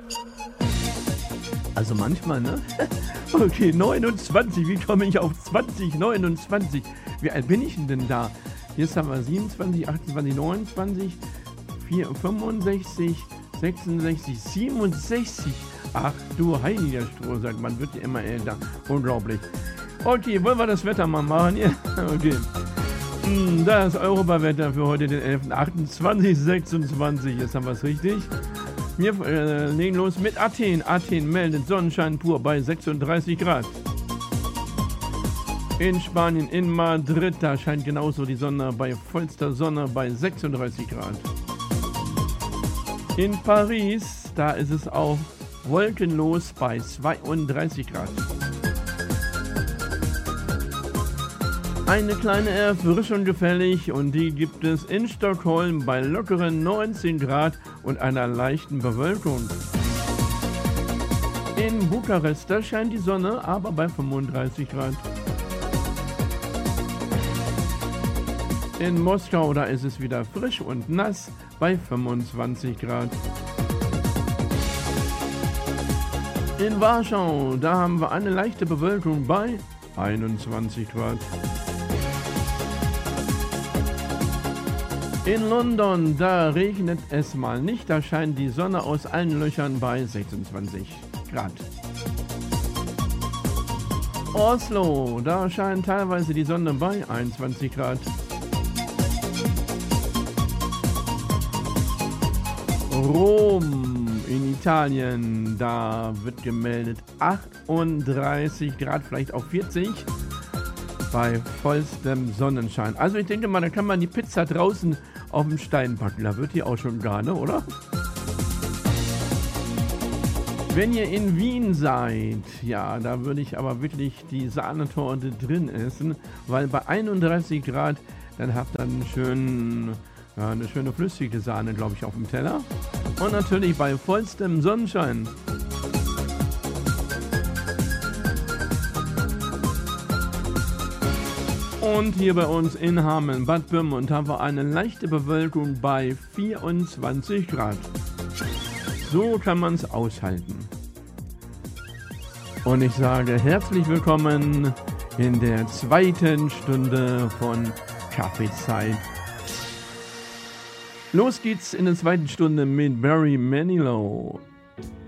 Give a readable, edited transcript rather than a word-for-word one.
Also manchmal, ne? Okay, 29. Wie komme ich auf 20? 29. Wie alt bin ich denn da? Jetzt haben wir 27, 28, 29, 4, 65, 66, 67. Ach du heiliger Strohsack, man wird ja immer älter. Unglaublich. Okay, wollen wir das Wetter mal machen? Ja, okay. Das Europawetter für heute, den 11.8. 2026. Jetzt haben wir es richtig. Wir legen los mit Athen. Athen meldet Sonnenschein pur bei 36 Grad. In Spanien, in Madrid, da scheint genauso die Sonne bei vollster Sonne bei 36 Grad. In Paris, da ist es auch wolkenlos bei 32 Grad. Eine kleine Erfrischung gefällig und die gibt es in Stockholm bei lockeren 19 Grad und einer leichten Bewölkung. In Bukarest, da scheint die Sonne, aber bei 35 Grad. In Moskau, da ist es wieder frisch und nass bei 25 Grad. In Warschau, da haben wir eine leichte Bewölkung bei 21 Grad. In London, da regnet es mal nicht, da scheint die Sonne aus allen Löchern bei 26 Grad. Oslo, da scheint teilweise die Sonne bei 21 Grad. Rom in Italien, da wird gemeldet 38 Grad, vielleicht auch 40 bei vollstem Sonnenschein. Also ich denke mal, da kann man die Pizza draußen auf dem Stein packen, da wird die auch schon gar, ne, oder? Wenn ihr in Wien seid, ja, da würde ich aber wirklich die Sahnetorte drin essen, weil bei 31 Grad, dann habt ihr eine schöne flüssige Sahne, glaube ich, auf dem Teller. Und natürlich bei vollstem Sonnenschein. Und hier bei uns in Hameln, Bad Pyrmont, haben wir eine leichte Bewölkung bei 24 Grad. So kann man es aushalten. Und ich sage herzlich willkommen in der zweiten Stunde von Kaffeezeit. Los geht's in der zweiten Stunde mit Barry Manilow.